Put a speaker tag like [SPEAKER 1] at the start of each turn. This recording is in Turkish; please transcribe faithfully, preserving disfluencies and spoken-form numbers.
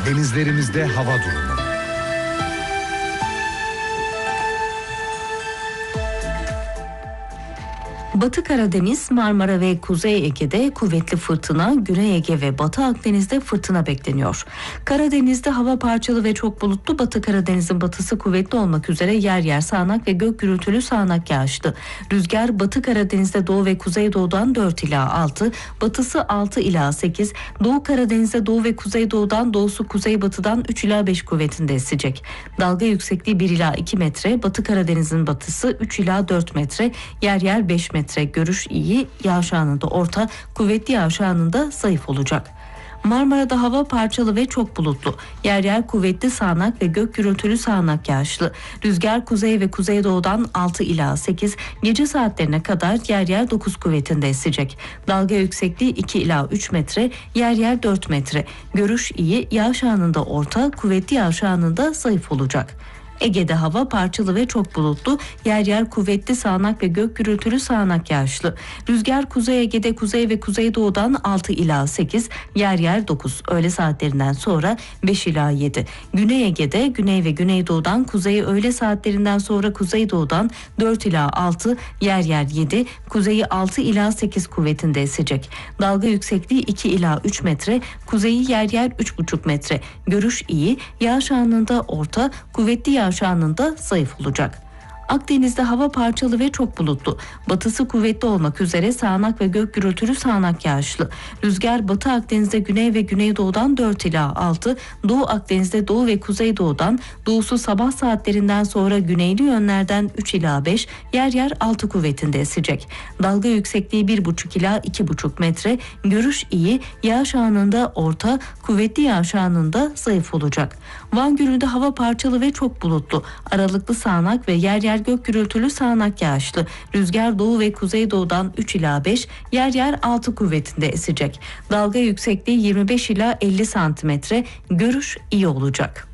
[SPEAKER 1] Denizlerimizde hava durumu.
[SPEAKER 2] Batı Karadeniz, Marmara ve Kuzey Ege'de kuvvetli fırtına, Güney Ege ve Batı Akdeniz'de fırtına bekleniyor. Karadeniz'de hava parçalı ve çok bulutlu, Batı Karadeniz'in batısı kuvvetli olmak üzere yer yer sağanak ve gök gürültülü sağanak yağışlı. Rüzgar Batı Karadeniz'de doğu ve kuzeydoğudan dört ila altı, batısı altı ila sekiz, Doğu Karadeniz'de doğu ve kuzeydoğudan, doğusu kuzeybatıdan üç ila beş kuvvetinde esecek. Dalga yüksekliği bir ila iki metre, Batı Karadeniz'in batısı üç ila dört metre, yer yer beş metre. Görüş iyi, yağış anında orta, kuvvetli yağış anında zayıf olacak. Marmara'da hava parçalı ve çok bulutlu. Yer yer kuvvetli sağanak ve gök gürültülü sağanak yağışlı. Rüzgar kuzey ve kuzeydoğudan altı ila sekiz, gece saatlerine kadar yer yer dokuz kuvvetinde esecek. Dalga yüksekliği iki ila üç metre, yer yer dört metre. Görüş iyi, yağış anında orta, kuvvetli yağış anında zayıf olacak. Ege'de hava parçalı ve çok bulutlu, yer yer kuvvetli sağanak ve gök gürültülü sağanak yağışlı. Rüzgar Kuzey Ege'de kuzey ve kuzeydoğudan altı ila sekiz, yer yer dokuz, öğle saatlerinden sonra beş ila yedi. Güney Ege'de güney ve güneydoğudan kuzeyi öğle saatlerinden sonra kuzeydoğudan dört ila altı, yer yer yedi, kuzeyi altı ila sekiz kuvvetinde esecek. Dalga yüksekliği iki ila üç metre, kuzeyi yer yer üç buçuk metre. Görüş iyi, yağış anında orta, kuvvetli yağış Yağış anında zayıf olacak. Akdeniz'de hava parçalı ve çok bulutlu. Batısı kuvvetli olmak üzere sağanak ve gök gürültülü sağanak yağışlı. Rüzgar Batı Akdeniz'de güney ve güneydoğudan dört ila altı, Doğu Akdeniz'de doğu ve kuzeydoğudan, doğusu sabah saatlerinden sonra güneyli yönlerden üç ila beş, yer yer altı kuvvetinde esecek. Dalga yüksekliği bir buçuk ila iki buçuk metre, görüş iyi, yağış anında orta, kuvvetli yağış anında zayıf olacak. Van Gölü'nde hava parçalı ve çok bulutlu. Aralıklı sağanak ve yer yer gök gürültülü sağanak yağışlı. Rüzgar doğu ve kuzeydoğudan üç ila beş, yer yer altı kuvvetinde esecek. Dalga yüksekliği yirmi beş ila elli santimetre, görüş iyi olacak.